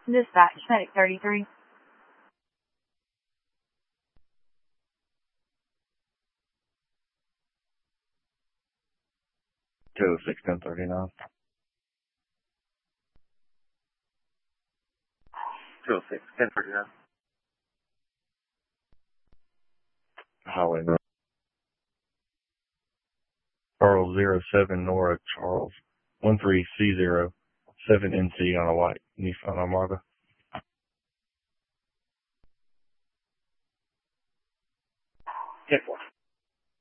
Dispatch, Medic 33. 206 1039. 206 1039. Highway no. Charles 07 Nora Charles 13C0 7NC on a white Nissan Armada.